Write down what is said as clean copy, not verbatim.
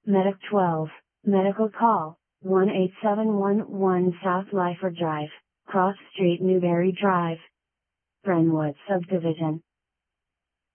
Medic 12, medical call, 18711 South Lifer Drive, Cross Street Newberry Drive, Brentwood Subdivision.